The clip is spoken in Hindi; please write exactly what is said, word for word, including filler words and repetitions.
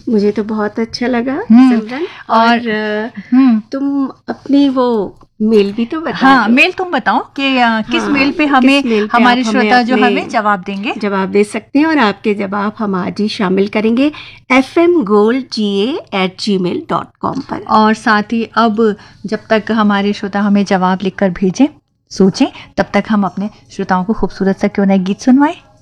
मुझे तो बहुत अच्छा लगा हम्म, सिमरन। और, और अ, हम्म, तुम अपनी वो मेल भी तो बता हाँ दो। मेल तुम बताओ कि अ, किस हाँ, मेल पे किस हमें मेल पे हमारे आप हमें श्रोता जो अपने हमें जवाब देंगे। जवाब दे सकते हैं, और आपके जवाब हम आज ही शामिल करेंगे एफ एम गोल्ड जी ए एट जी मेल डॉट कॉम पर। और साथ ही अब जब तक हमारे श्रोता हमें जवाब लिखकर भेजें, सोचें, तब तक हम अपने श्रोताओं को खूबसूरत सा क्यों ना एक गीत सुनवाएं।